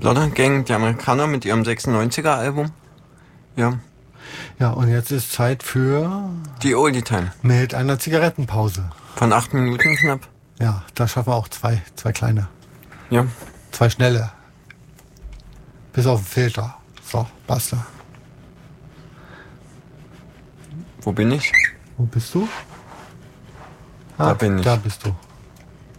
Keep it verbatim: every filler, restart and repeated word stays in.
London Gang, die Amerikaner mit ihrem sechsundneunziger-Album. Ja. Ja, und jetzt ist Zeit für... Die Oldie Time. Mit einer Zigarettenpause. Von acht Minuten knapp. Ja, da schaffen wir auch zwei, zwei kleine. Ja. Zwei schnelle. Bis auf den Filter. So, basta. Wo bin ich? Wo bist du? Da Ah, bin ich. Da bist du.